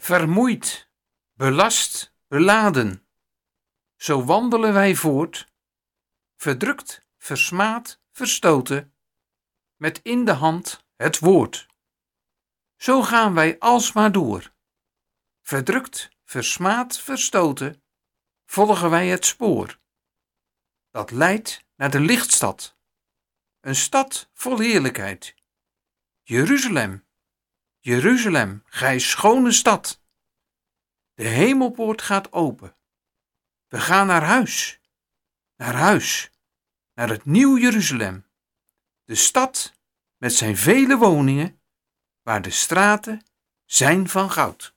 Vermoeid, belast, beladen, zo wandelen wij voort, verdrukt, versmaad, verstoten, met in de hand het woord. Zo gaan wij alsmaar door, verdrukt, versmaad, verstoten, volgen wij het spoor. Dat leidt naar de lichtstad, een stad vol heerlijkheid. Jeruzalem, Jeruzalem, gij schone stad. De hemelpoort gaat open. We gaan naar huis, naar het nieuw Jeruzalem. De stad met zijn vele woningen, waar de straten zijn van goud.